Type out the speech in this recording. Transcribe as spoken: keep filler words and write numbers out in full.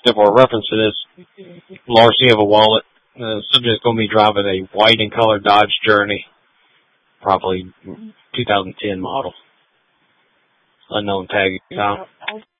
For reference to this larceny of a wallet, the subject is going to be driving a white and colored Dodge Journey, probably two thousand ten model. Unknown tag.